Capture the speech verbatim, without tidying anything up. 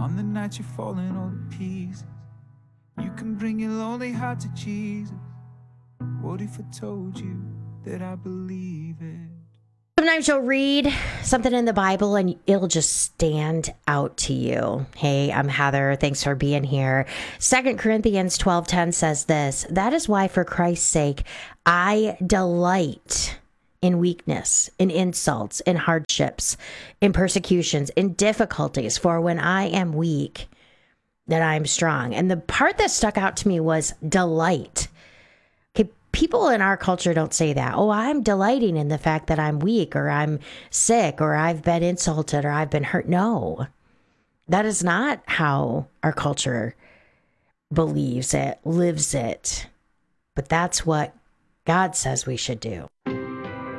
On the night you're falling all to pieces, you can bring your lonely heart to Jesus. What if I told you that I believe it? Sometimes you'll read something in the Bible and it'll just stand out to you. Hey, I'm Heather. Thanks for being here. Second Corinthians twelve ten says this: that is why, for Christ's sake, I delight in weakness, in insults, in hardships, in persecutions, in difficulties. For when I am weak, then I am strong. And the part that stuck out to me was delight. Okay, people in our culture don't say that. Oh, I'm delighting in the fact that I'm weak, or I'm sick, or I've been insulted, or I've been hurt. No, that is not how our culture believes it, lives it. But that's what God says we should do.